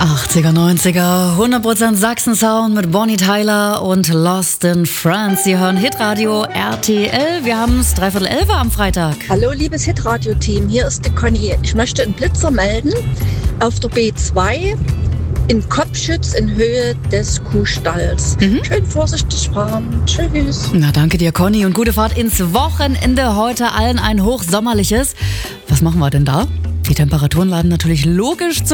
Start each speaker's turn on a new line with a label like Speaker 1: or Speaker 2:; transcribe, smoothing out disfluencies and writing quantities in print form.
Speaker 1: 80er, 90er, 100% Sachsen-Sound mit Bonnie Tyler und Lost in France. Sie hören Hitradio RTL. Wir haben es 11:15 am Freitag.
Speaker 2: Hallo, liebes Hitradio-Team, hier ist die Conny. Ich möchte einen Blitzer melden auf der B2 in Kopfschütz in Höhe des Kuhstalls. Schön vorsichtig fahren. Tschüss.
Speaker 1: Na, danke dir, Conny, und gute Fahrt ins Wochenende. Heute allen ein hochsommerliches. Was machen wir denn da? Die Temperaturen laden natürlich logisch zu.